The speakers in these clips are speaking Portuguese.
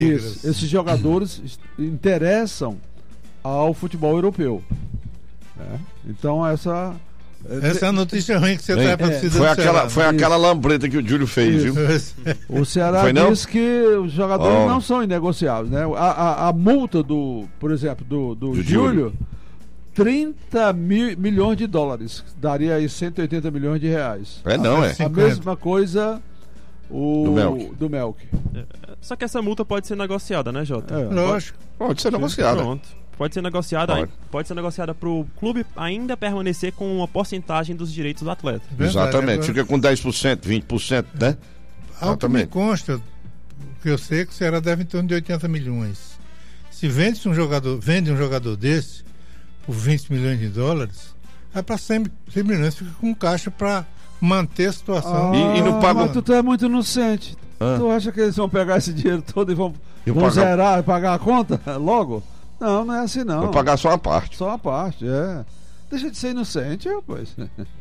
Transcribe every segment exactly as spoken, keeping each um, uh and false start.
Isso, esses jogadores interessam ao futebol europeu. É. Então essa... Essa é a notícia ruim que você traz para a torcida Foi do aquela, Ceará. foi aquela lambreta que o Júlio fez, viu? O Ceará Foi, diz que os jogadores oh. não são inegociáveis, né? A, a, a multa do, por exemplo, do, do, do Júlio, Júlio, trinta mil, milhões de dólares, daria aí cento e oitenta milhões de reais. É não, é. A mesma coisa o, do Melk. Do Melk. Só que essa multa pode ser negociada, né, Jota? É. Lógico. Pode ser negociada. Pronto. Pode ser negociada, pode. pode ser negociada para o clube ainda permanecer com uma porcentagem dos direitos do atleta. Verdade, exatamente, é fica com dez por cento, vinte por cento, né? Ao que me consta, o que eu sei é que o Ceará deve em torno de oitenta milhões. Se vende um jogador, vende um jogador desse por vinte milhões de dólares, vai para cem milhões, fica com caixa para manter a situação. Ah, e, e não paga. Mas tu é muito inocente. Ah. Tu acha que eles vão pegar esse dinheiro todo e vão, vão pagar... zerar e pagar a conta logo? Não, não é assim não. Vou pagar só uma parte. Só uma parte, é. Deixa de ser inocente, rapaz.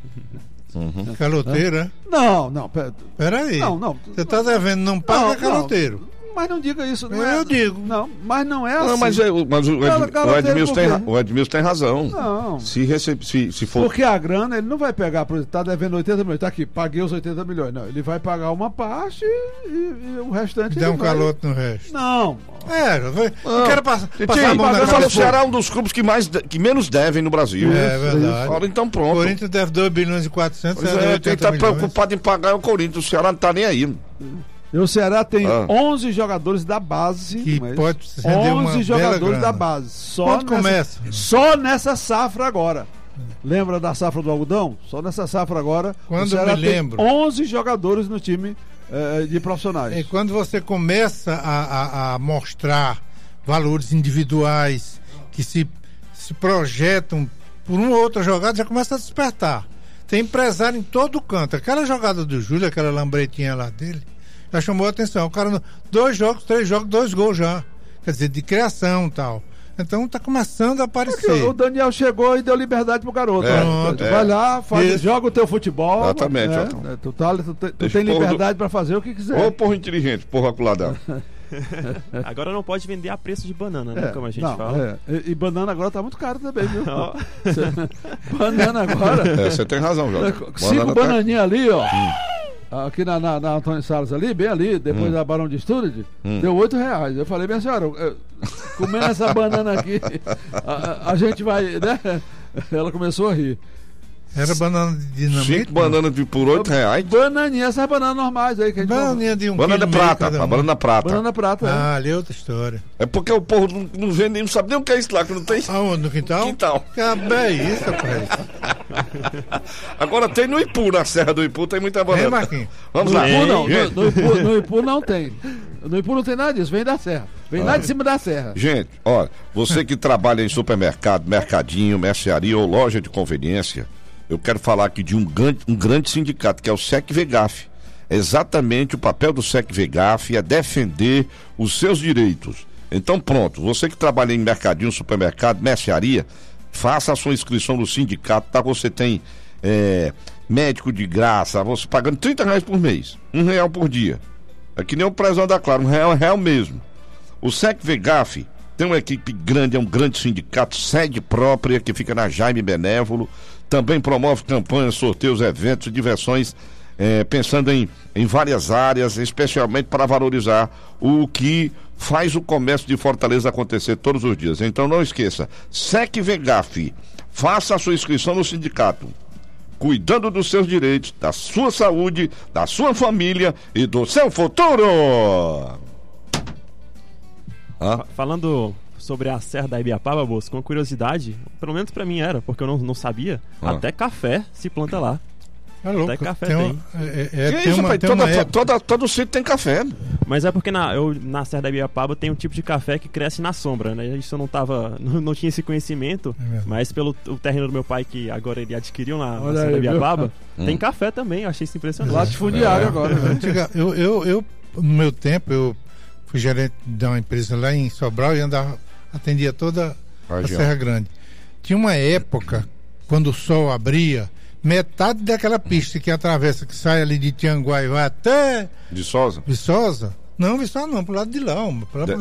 Uhum. Caloteiro, é? Não, não. Pera, Peraí. Não, não. Você está devendo, não paga não, caloteiro. Não. Mas não diga isso. Não eu é, digo. Não, mas não é assim. Não, mas, é, mas o, Ed, o, Edmilson tem, o Edmilson tem razão. Não. Se, recebe, se, se for... Porque a grana, ele não vai pegar, por exemplo, está devendo oitenta milhões. Está aqui, paguei os oitenta milhões. Não, ele vai pagar uma parte e, e o restante... Dá um vai... calote no resto. Não. É, eu, vou... não. eu quero passar, passar Sim, a mão na cara. O Ceará é um dos clubes que, mais, que menos devem no Brasil. É verdade. Fala, então pronto. O Corinthians deve dois bilhões e quatrocentos. É, quem está preocupado em pagar é o Corinthians. O Ceará não está nem aí. E o Ceará tem ah. onze jogadores da base. Que pode ser onze jogadores da base. Só Quando nessa, começa? Só nessa safra agora. Lembra da safra do algodão? Só nessa safra agora. Quando o Ceará me lembro. tem onze jogadores no time eh, de profissionais. E quando você começa a, a, a mostrar valores individuais que se, se projetam por uma ou outra jogada, já começa a despertar. Tem empresário em todo canto. Aquela jogada do Júlio, aquela lambretinha lá dele, já chamou a atenção. O cara, dois jogos, três jogos, dois gols já. Quer dizer, de criação e tal. Então tá começando a aparecer. Aqui, o Daniel chegou e deu liberdade pro garoto. É, Pronto, é. Vai lá, faz, joga o teu futebol. Exatamente. Né? Exatamente. Tu, tá, tu, tu, tu tem liberdade do... para fazer o que quiser. Ô, porra inteligente, porra culadão. Agora não pode vender a preço de banana, né? É, como a gente não, fala. É. E, e banana agora tá muito caro também, viu? Banana agora. É, você tem razão, Jota. Cinco bananinhas tá... ali, ó. Hum. Aqui na, na, na Antônio Salles ali, bem ali, depois hum. da Barão de Estúdio, hum. deu oito reais. Eu falei, minha senhora, eu, comendo essa banana aqui, a, a gente vai, né? Ela começou a rir. Era banana de dinamite? Cinco bananas de por oito reais? Bananinha, essas bananas normais aí que a gente Bananinha de um banana prata, pá, banana prata. Banana prata, é. Ah, ali é outra história. É porque o povo não, não vende, não sabe nem o que é isso lá, que não tem. Aonde? No quintal? Quintal. Que é isso, rapaz. Agora tem no Ipu, na Serra do Ipu, tem muita banana. Tem, Marquinhos? Vamos no lá. Ipu, não, no, no, Ipu, no Ipu não tem. No Ipu não tem nada disso, vem da Serra. Vem ah. lá de cima da Serra. Gente, olha, você que trabalha em supermercado, mercadinho, mercearia ou loja de conveniência, eu quero falar aqui de um grande, um grande sindicato, que é o SECVEGAF. Exatamente, o papel do SECVEGAF é defender os seus direitos. Então pronto, você que trabalha em mercadinho, supermercado, mercearia, faça a sua inscrição no sindicato, tá? Você tem é, médico de graça, você pagando trinta reais por mês, um real por dia. É que nem o Prezão da Clara, um real é real mesmo. O SECVEGAF tem uma equipe grande, é um grande sindicato, sede própria, que fica na Jaime Benévolo. Também promove campanhas, sorteios, eventos, diversões, eh, pensando em, em várias áreas, especialmente para valorizar o que faz o comércio de Fortaleza acontecer todos os dias. Então não esqueça, SECVEGAF, faça a sua inscrição no sindicato, cuidando dos seus direitos, da sua saúde, da sua família e do seu futuro. Hã? Falando sobre a Serra da Ibiapaba, Bosco, uma curiosidade, pelo menos pra mim era, porque eu não, não sabia, ah. até café se planta lá. É louco. Até café tem. tem. Um, é, é, que tem isso, uma, pai? tem Toda, uma toda, todo sítio tem café. Mas é porque na, eu, na Serra da Ibiapaba tem um tipo de café que cresce na sombra, né? Isso eu não tava, não, não tinha esse conhecimento, é mas pelo o terreno do meu pai, que agora ele adquiriu na, na Serra aí, da Ibiapaba, tem hum. café também, eu achei isso impressionante. Latifundiário é. agora, né? eu, eu, eu, no meu tempo, eu fui gerente de uma empresa lá em Sobral e andava, atendia toda a Serra Grande. Tinha uma época, quando o sol abria, metade daquela pista que atravessa, que sai ali de Tianguá e vai até Viçosa, Viçosa, Não, Viçosa não, pro lado de lá, pro lado